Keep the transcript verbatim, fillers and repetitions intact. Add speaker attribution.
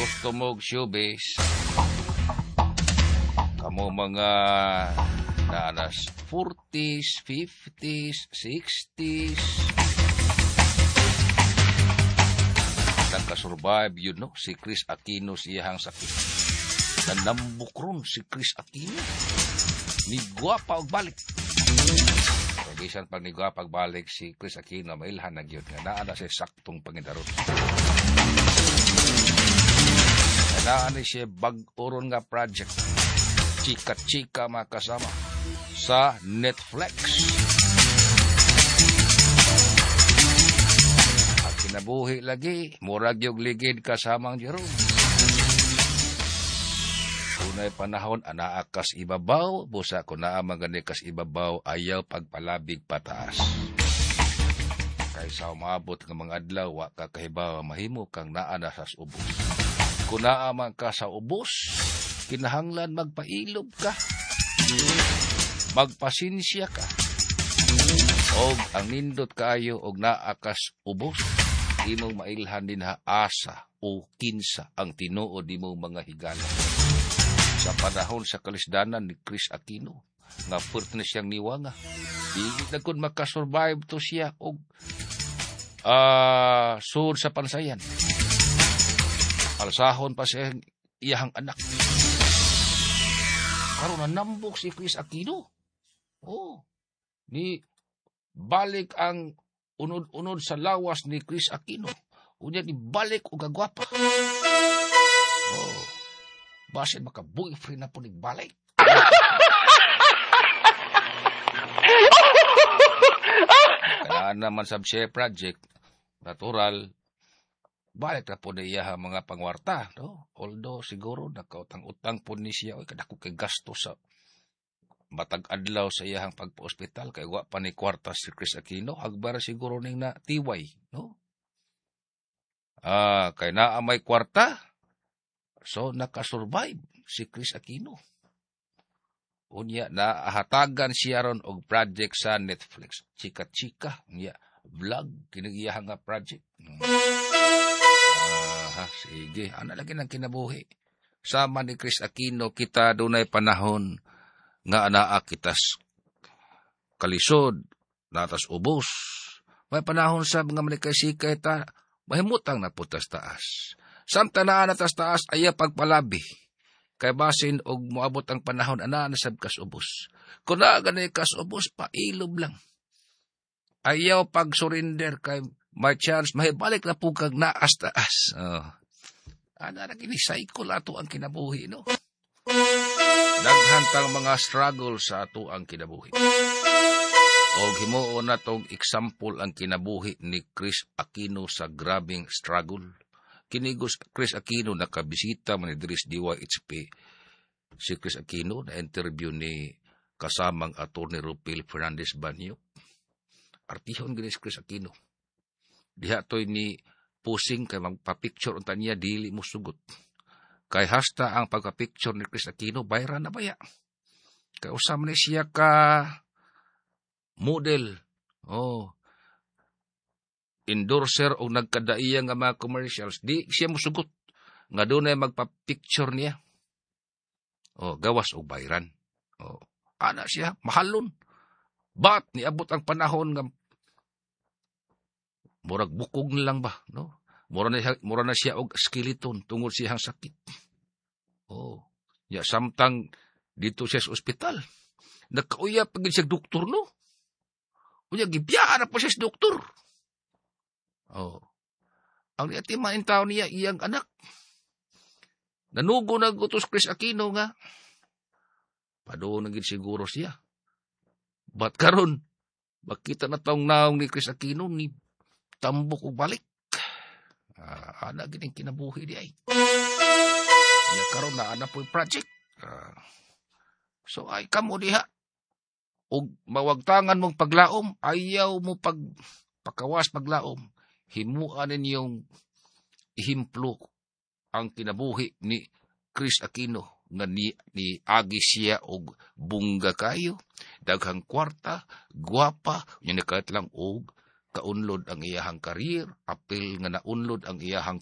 Speaker 1: gusto mong showbiz, kamo mga nanas forties, fifties, sixties, nagka-survive yun, no? Si Chris Aquino siyahang sakit. Nanambok ron si Chris Aquino. Ni gwapa og balik. Bisan pag ni gwapa og balik si Chris Aquino, mailhan na gyud nga naa na siya saktong pangidarot. Naa ni siya bag-oron nga project. Chika-chika makasama sa Netflix. At kinabuhi lagi, murag yung ligid kasamang Jerome. Tunay panahon, anaa kas ibabaw, busa ko naa magani kas ibabaw, ayaw pagpalabig pataas. Kaysa umabot ng mga adlaw, wa ka kahibaw, mahimo kang naa na sa ubos. Kung naa man ka sa ubos, kinahanglan magpailob ka. Magpasinsya ka. Og ang nindot kaayo og naa kas ubos, imong mailhan din ha asa o kinsa ang tinuod imong mga higala. Sa panahon sa kalisdanan ni Chris Aquino, nga purt na siyang niwanga. Di na kung makasurvive to siya og uh, sud sa pansayan. Alsahon pa siya iyahang anak. Karon na nambok si Chris Aquino. Oh, ni balik ang unod-unod sa lawas ni Chris Aquino. Unya ni balik og gagwapa. Oh. Basin maka-boyfriend na po nagbalik. Kaya naman sa siya project, natural, balik na po na iya mga pangwarta. No? Although siguro nakautang-utang po ni siya, oy, kadako kay gasto sa matag adlaw sa iyahang pagpa-ospital, kay wa pa ni kwarta si Chris Aquino, hagbara siguro ning na tiway. No? Ah, kay naa may kwarta, so, nakasurvive si Chris Aquino. Unya, naahatagan siya ron og project sa Netflix. Chika-chika. Unya, vlog. Kinagiyahang nga project. Ah, sige. Ano lagi ng kinabuhi? Sama ni Chris Aquino, kita dunay panahon nga anaa kitas kalisod, natas ubos. May panahon sa mga manikay-sikay ta, mahimutang na putas taas. Samtala na tas taas aya pagpalabi. Kay basin og moabot ang panahon ana na sab kas ubos. Kun naa ganay kas ubos pailob lang. Ayaw pag surrender kay may chance mahibalik na pugkag naas taas. Oh. Ana ra kini cycle ato ang kinabuhi, no. Daghan tang mga struggle sa ato ang kinabuhi. Og himuo na tong example ang kinabuhi ni Chris Aquino sa grabing struggle. Kinigos Chris Aquino, nakabisita man ni Dris D Y H P. Si Chris Aquino, na-interview ni kasamang attorney Rupil Fernandez Banyo. Artihon gini si Chris Aquino. Diha to'y ni pusing kay magpa-picture unta niya, dili mo sugot. Kay hasta ang pagpa-picture ni Chris Aquino, bayra na baya. Kay usam ni siya ka model. Oh, endorser o nagkadaiya nga mga commercials, di siya musugot. Nga doon ay magpa-picture niya. O, gawas o bayran. O, ana siya, mahalon. But, niabot ang panahon nga murag bukog na lang ba, no? Mura na, mura na siya og skeleton tungod siyang sakit. O, ya, samtang dito siya sa ospital. Nagkauya pag siya doktor, no? Unya, gibiyaan na po siya sa doktor. Oh. Ang itimain tao niya, iyang anak. Nanugo na gutos Chris Aquino nga. Padoon naging siguro siya. Ba't karon? Bakita na taong naong ni Chris Aquino ni tambok o balik. Ah, ana gining kinabuhi di ay. Ya karon na ana po yung project. Ah. So ay kamo diha. Og mawagtangan mong paglaom, ayaw mo pag pakawas paglaom. Himuan ninyong ihimplo ang kinabuhi ni Chris Aquino nga ni, ni agi siya og bungga kayo, daghang kwarta, gwapa, nya nakat lang og kaunlod ang iyahang karir, apil nga naunlod ang iyahang